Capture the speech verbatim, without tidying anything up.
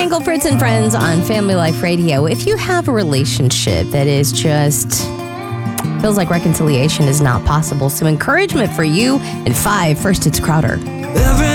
Sprinkle Fritz and Friends on Family Life Radio. If you have a relationship that is just feels like reconciliation is not possible, some encouragement for you. And five, first it's Crowder. Every